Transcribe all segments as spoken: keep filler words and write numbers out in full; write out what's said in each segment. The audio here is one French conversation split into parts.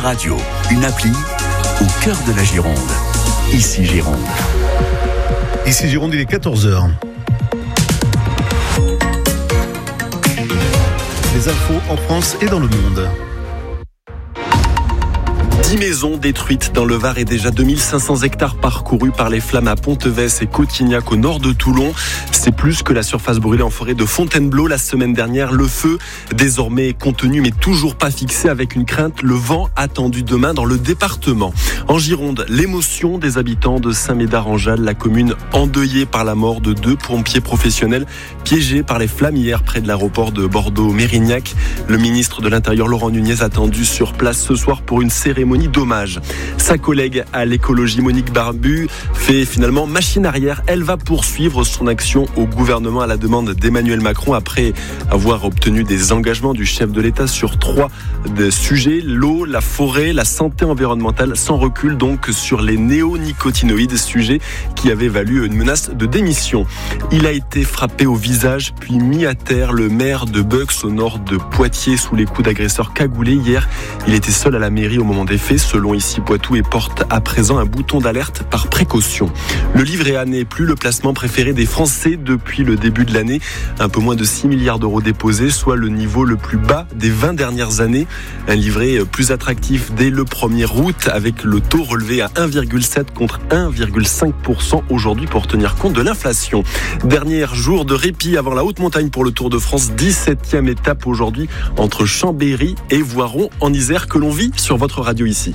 radio, une appli au cœur de la Gironde. Ici Gironde. Ici Gironde, il est quatorze heures. Les infos en France et dans le monde. dix maisons détruites dans le Var et déjà deux mille cinq cents hectares parcourus par les flammes à Pontevès et Cotignac au nord de Toulon. C'est plus que la surface brûlée en forêt de Fontainebleau la semaine dernière. Le feu, désormais contenu mais toujours pas fixé, avec une crainte, le vent attendu demain dans le département. En Gironde, l'émotion des habitants de Saint-Médard-en-Jalles, la commune endeuillée par la mort de deux pompiers professionnels piégés par les flammes hier près de l'aéroport de Bordeaux-Mérignac. Le ministre de l'Intérieur Laurent Nunez attendu sur place ce soir pour une cérémonie d'hommage. Sa collègue à l'écologie Monique Barbu fait finalement machine arrière. Elle va poursuivre son action au gouvernement à la demande d'Emmanuel Macron après avoir obtenu des engagements du chef de l'État sur trois sujets: l'eau, la forêt, la santé environnementale, sans recul donc sur les néonicotinoïdes, sujet qui avait valu une menace de démission. Il a été frappé au visage puis mis à terre. Le maire de Beux au nord de Poitiers sous les coups d'agresseurs cagoulés hier. Il était seul à la mairie au moment des faits, selon Ici Poitou, et porte à présent un bouton d'alerte par précaution. Le livret A n'est plus le placement préféré des Français depuis le début de l'année. Un peu moins de six milliards d'euros déposés, soit le niveau le plus bas des vingt dernières années. Un livret plus attractif dès le premier août, avec le taux relevé à un virgule sept contre un virgule cinq pour cent aujourd'hui pour tenir compte de l'inflation. Dernier jour de répit avant la haute montagne pour le Tour de France. dix-septième étape aujourd'hui entre Chambéry et Voiron en Isère, que l'on vit sur votre radio ici.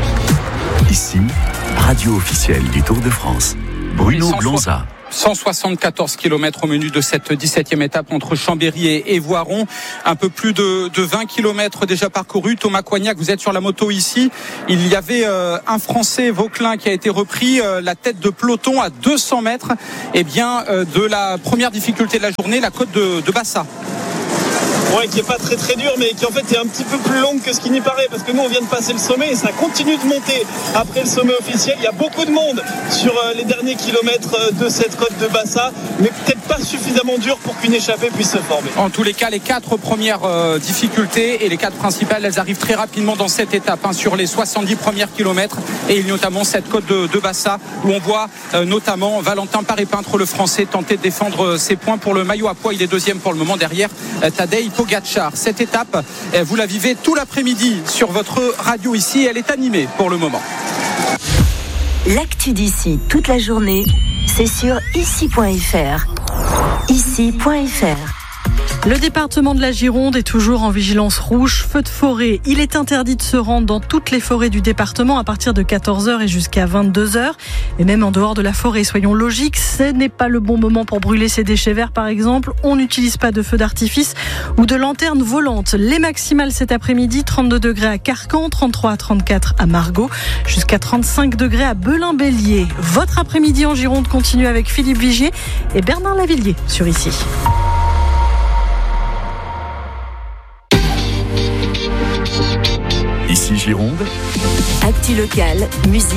Ici, radio officielle du Tour de France. Bruno Blonza. cent soixante-quatorze kilomètres au menu de cette dix-septième étape entre Chambéry et, et Voiron. Un peu plus de, de vingt kilomètres déjà parcourus. Thomas Coignac, vous êtes sur la moto ici. Il y avait euh, un Français, Vauquelin, qui a été repris, euh, la tête de peloton à deux cents mètres eh bien, euh, de la première difficulté de la journée, la côte de, de Bassa. Ouais, qui est pas très très dur, mais qui en fait est un petit peu plus longue que ce qui n'y paraît, parce que nous on vient de passer le sommet et ça continue de monter après le sommet officiel. Il y a beaucoup de monde sur les derniers kilomètres de cette côte de Bassa, mais peut-être pas suffisamment dur pour qu'une échappée puisse se former. En tous les cas, les quatre premières euh, difficultés et les quatre principales, elles arrivent très rapidement dans cette étape, hein, sur les soixante-dix premières kilomètres, et il y a notamment cette côte de, de Bassa où on voit euh, notamment Valentin Paré-Peintre, le Français, tenter de défendre euh, ses points pour le maillot à pois. Il est deuxième pour le moment derrière euh, Tadej Pogacar. Cette étape, vous la vivez tout l'après-midi sur votre radio ici. Elle est animée pour le moment. L'actu d'ici toute la journée, c'est sur ici point f r. ici point f r. Le département de la Gironde est toujours en vigilance rouge, feu de forêt. Il est interdit de se rendre dans toutes les forêts du département à partir de quatorze heures et jusqu'à vingt-deux heures. Et même en dehors de la forêt, soyons logiques, ce n'est pas le bon moment pour brûler ses déchets verts par exemple. On n'utilise pas de feux d'artifice ou de lanternes volantes. Les maximales cet après-midi, trente-deux degrés à Carcan, trente-trois à trente-quatre à Margaux, jusqu'à trente-cinq degrés à Belin-Bélier. Votre après-midi en Gironde continue avec Philippe Vigier et Bernard Lavillier sur Ici. Ici Gironde. Actu locale, musique.